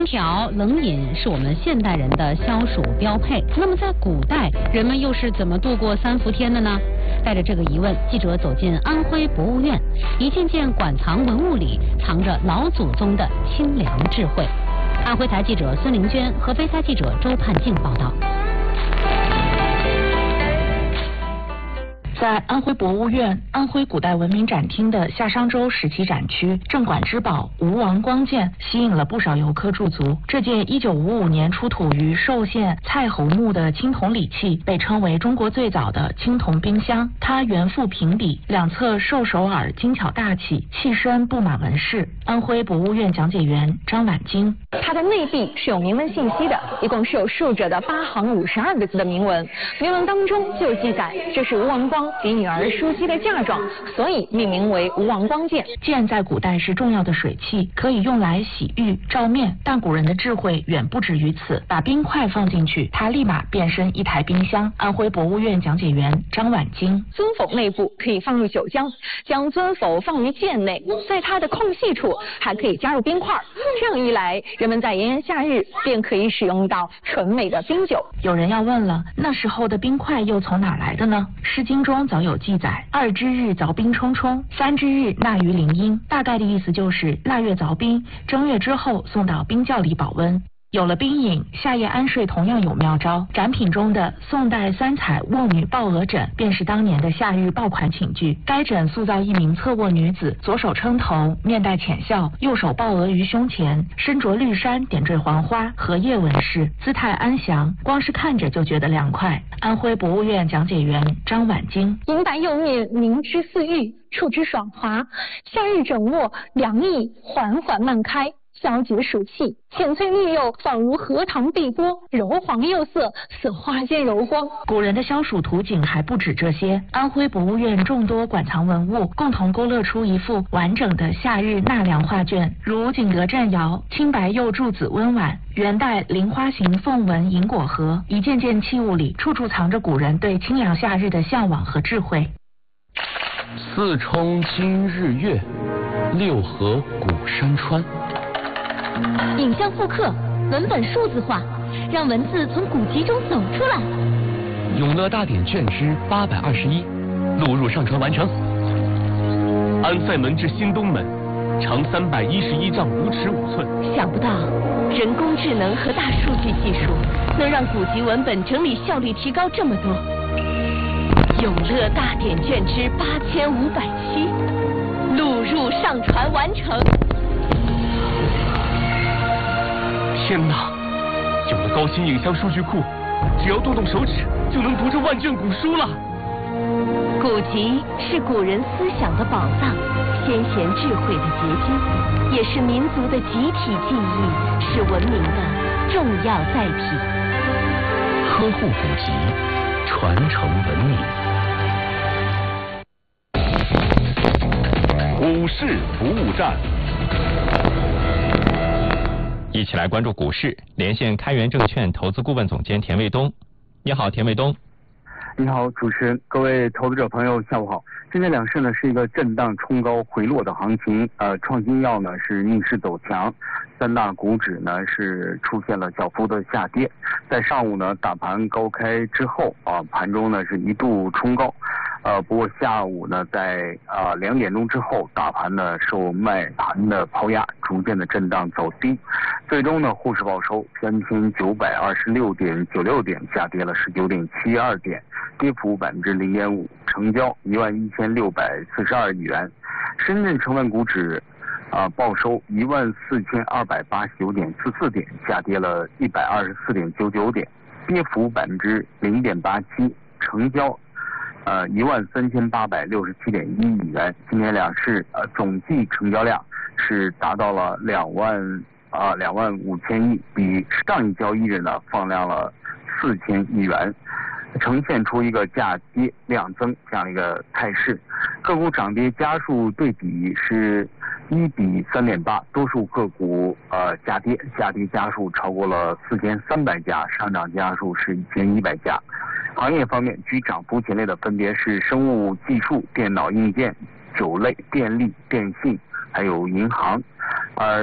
空调、冷饮是我们现代人的消暑标配。那么在古代，人们又是怎么度过3伏天的呢？带着这个疑问，记者走进安徽博物院，一件件馆藏文物里藏着老祖宗的清凉智慧。安徽台记者孙玲娟、合肥台记者周盼静报道。 在安徽博物院安徽古代文明展厅的夏商周时期展区，镇馆之宝吴王光剑吸引了不少游客驻足。这件1955年出土于寿县蔡侯墓的青铜礼器，被称为中国最早的青铜冰箱。它圆腹平底，两侧兽首耳精巧大气，器身布满纹饰。安徽博物院讲解员张婉晶， 它的内壁是有铭文信息的，一共是有竖着的8行52个字的铭文。铭文当中就记载，这是吴王光给女儿梳熹的嫁妆，所以命名为吴王光剑。 剑在古代是重要的水器，可以用来洗浴、照面，但古人的智慧远不止于此。把冰块放进去，它立马变身一台冰箱。安徽博物院讲解员张婉晶， 尊否内部可以放入酒浆，将尊否放于剑内，在它的空隙处还可以加入冰块，这样一来，人们在炎炎夏日便可以使用到纯美的冰酒。 有人要问了，那时候的冰块又从哪来的呢？诗经中早有记载，2之日凿冰冲冲，3之日纳于凌阴，大概的意思就是腊月凿冰，正月之后送到冰窖里保温。有了冰饮，夏夜安睡同样有妙招。展品中的宋代3彩卧女抱额枕，便是当年的夏日爆款寝具。该枕塑造一名侧卧女子，左手撑头，面带浅笑，右手抱额于胸前，身着绿衫，点缀黄花，荷叶纹饰，姿态安详，光是看着就觉得凉快。安徽博物院讲解员张婉晶， 银白釉面，凝之似玉，触之爽滑，夏日枕卧，凉意缓缓漫开，消解暑气，浅翠绿釉仿如荷塘碧波，柔黄釉色似花间柔光。 古人的消暑图景还不止这些，安徽博物院众多馆藏文物共同勾勒出一幅完整的夏日纳凉画卷，如景德镇窑青白釉柱子温碗、元代菱花形凤纹银果盒，一件件器物里处处藏着古人对清凉夏日的向往和智慧。 4冲今日月，6合古山川。 影像复刻，文本数字化，让文字从古籍中走出来。 永乐大典卷之821，录入上传完成。安塞门至新东门，长311丈5尺5寸。 想不到，人工智能和大数据技术能让古籍文本整理效率提高这么多。永乐大典卷之8507，录入上传完成。 天哪！有了高新影像数据库，只要动动手指就能读这万卷古书了。 古籍是古人思想的宝藏，先贤智慧的结晶，也是民族的集体记忆，是文明的重要载体。 呵护古籍，传承文明。股市服务站。 一起来关注股市，连线开源证券投资顾问总监田卫东。你好，田卫东。 你好，主持人，各位投资者朋友，下午好。今天两市呢是一个震荡冲高回落的行情，创新药呢是逆势走强，三大股指呢是出现了小幅的下跌。在上午呢大盘高开之后盘中呢是一度冲高，不过下午呢在2点钟之后，大盘呢受卖盘的抛压，逐渐的震荡走低，最终呢沪市报收3926.96点，下跌了19.72点，跌幅0.5%，成交11642亿元。深圳成分股指报收14289.44点，下跌了124.99点，跌幅0.87%，成交13867.1亿元。今天两市总计成交量是达到了2万5千亿，比上一交易日呢放量了4000亿元，呈现出一个价跌量增这样一个态势。个股涨跌家数对比是1比3.8，多数个股下跌家数超过了4300家，上涨家数是1100家。行业方面，居涨幅前列的分别是生物技术、电脑硬件、酒类、电力、电信，还有银行。而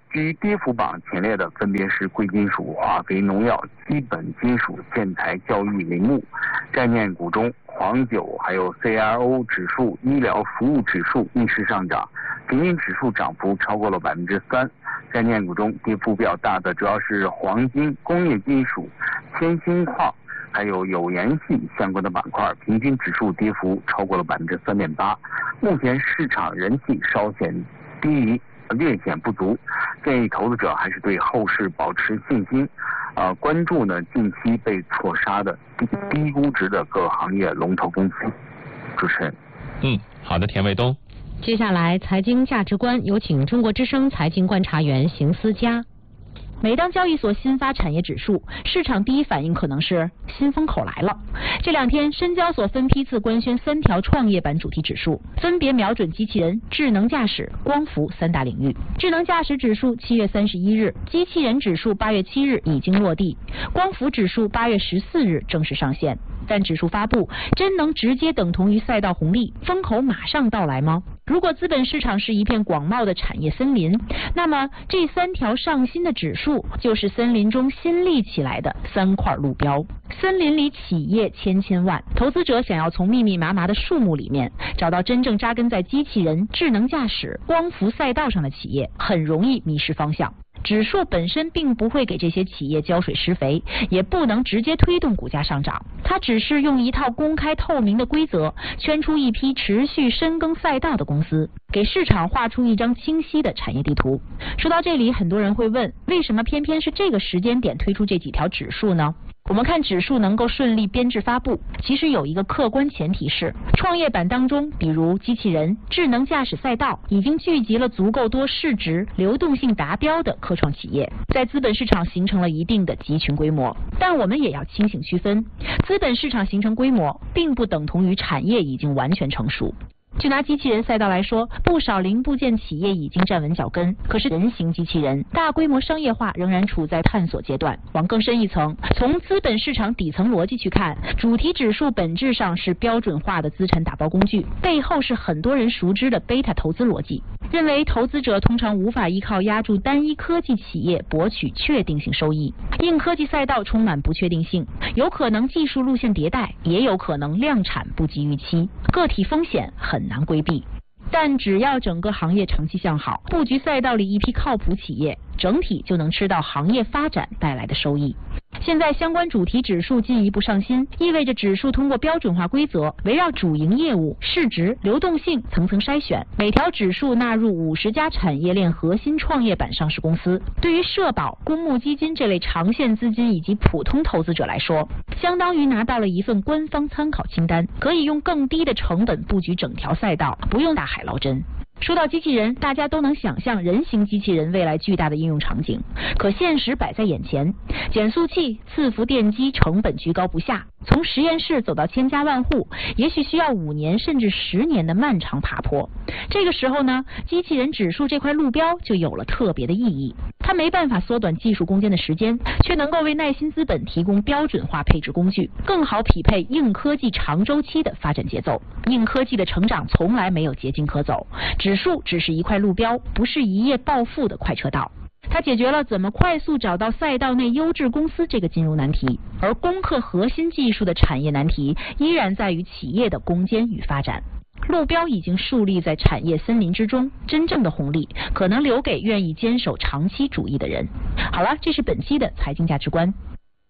居跌幅榜前列的分别是贵金属、化肥、农药、基本金属、建材、教育、林木。概念股中，黄酒还有 CRO 指数、医疗服务指数逆势上涨，平均指数涨幅超过了3%。概念股中跌幅比较大的主要是黄金、工业金属、铅锌矿还有有盐系相关的板块，平均指数跌幅超过了3.8%。目前市场人气稍显低迷，略显不足，建议投资者还是对后市保持信心，关注呢近期被错杀的低估值的各行业龙头公司。主持人。 好的，田卫东。 接下来财经价值观，有请中国之声财经观察员邢思佳。 每当交易所新发产业指数，市场第一反应可能是新风口来了。这两天，深交所分批次官宣3条创业板主题指数，分别瞄准机器人、智能驾驶、光伏3大领域。智能驾驶指数7月31日，机器人指数8月7日已经落地，光伏指数8月14日正式上线。但指数发布真能直接等同于赛道红利，风口马上到来吗？如果资本市场是一片广袤的产业森林，那么这3条上新的指数就是森林中新立起来的3块路标。森林里企业千千万，投资者想要从密密麻麻的树木里面找到真正扎根在机器人、智能驾驶、光伏赛道上的企业，很容易迷失方向。指数本身并不会给这些企业浇水施肥，也不能直接推动股价上涨，它只是用一套公开透明的规则圈出一批持续深耕赛道的公司，给市场画出一张清晰的产业地图。说到这里，很多人会问，为什么偏偏是这个时间点推出这几条指数呢？我们看指数能够顺利编制发布，其实有一个客观前提是，创业板当中，比如机器人、智能驾驶赛道，已经聚集了足够多市值、流动性达标的科创企业，在资本市场形成了一定的集群规模。但我们也要清醒区分，资本市场形成规模，并不等同于产业已经完全成熟。就拿机器人赛道来说，不少零部件企业已经站稳脚跟，可是人形机器人大规模商业化仍然处在探索阶段。往更深一层，从资本市场底层逻辑去看，主题指数本质上是标准化的资产打包工具，背后是很多人熟知的贝塔投资逻辑，认为投资者通常无法依靠押注单一科技企业博取确定性收益。硬科技赛道充满不确定性，有可能技术路线迭代，也有可能量产不及预期，个体风险很难规避。但只要整个行业长期向好，布局赛道里一批靠谱企业，整体就能吃到行业发展带来的收益。现在相关主题指数进一步上新，意味着指数通过标准化规则，围绕主营业务、市值、流动性层层筛选，每条指数纳入50家产业链核心创业板上市公司。对于社保、公募基金这类长线资金以及普通投资者来说，相当于拿到了一份官方参考清单，可以用更低的成本布局整条赛道，不用大海捞针。说到机器人，大家都能想象人形机器人未来巨大的应用场景，可现实摆在眼前，减速器、伺服电机成本居高不下，从实验室走到千家万户，也许需要5年甚至10年的漫长爬坡。这个时候呢，机器人指数这块路标就有了特别的意义。它没办法缩短技术攻坚的时间，却能够为耐心资本提供标准化配置工具，更好匹配硬科技长周期的发展节奏。硬科技的成长从来没有捷径可走，指数只是一块路标，不是一夜暴富的快车道。它解决了怎么快速找到赛道内优质公司这个金融难题，而攻克核心技术的产业难题依然在于企业的攻坚与发展。路标已经树立在产业森林之中，真正的红利可能留给愿意坚守长期主义的人。好了，这是本期的财经价值观。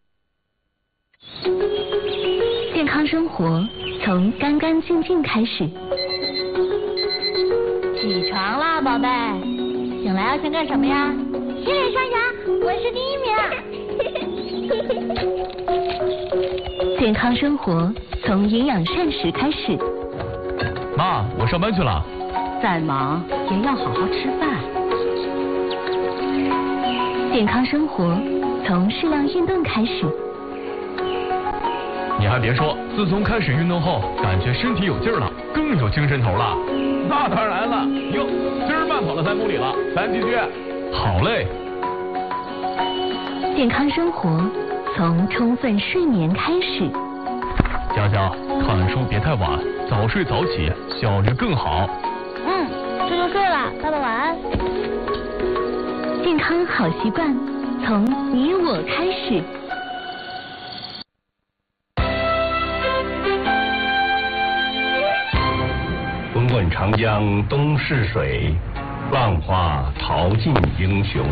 健康生活从干干净净开始。 起床啦，宝贝！醒来要先干什么呀？洗脸刷牙，我是第1名。 健康生活从营养膳食开始。 妈，我上班去了。 再忙也要好好吃饭。 健康生活从适量运动开始。 你还别说，自从开始运动后，感觉身体有劲儿了，更有精神头了。 那当然了，哟，今儿慢跑了3公里了，咱继续。 好嘞。 健康生活从充分睡眠开始。 佳佳，看书别太晚，早睡早起，效率更好。 这就睡了，爸爸晚安。 健康好习惯，从你我开始。 滚滚长江东逝水，浪花淘尽英雄。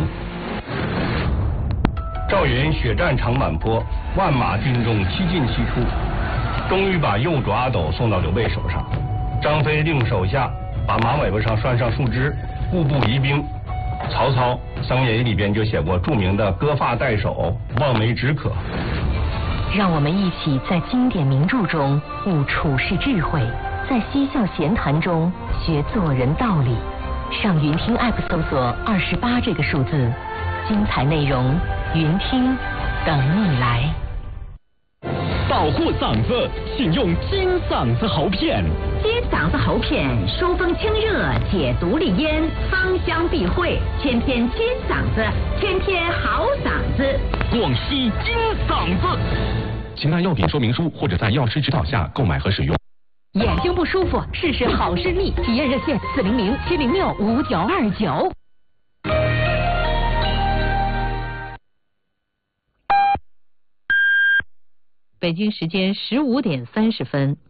赵云血战长坂坡，万马军中七进七出，终于把右主阿斗送到刘备手上。张飞令手下把马尾巴上拴上树枝，步步疑兵。曹操《三国演义》里边就写过著名的割发代首，望梅止渴。 让我们一起在经典名著中悟处世智慧，在嬉笑闲谈中学做人道理。上云听 App 搜索28这个数字，精彩内容云听等你来。 保护嗓子，请用金嗓子喉片。 金嗓子喉片疏风清热，解毒利咽，芳香避秽，天天金嗓子，天天好嗓子。 广西金嗓子。请按药品说明书或者在药师指导下购买和使用。 眼睛不舒服，试试好视力，体验热线400-706-5929。北京时间15点30分。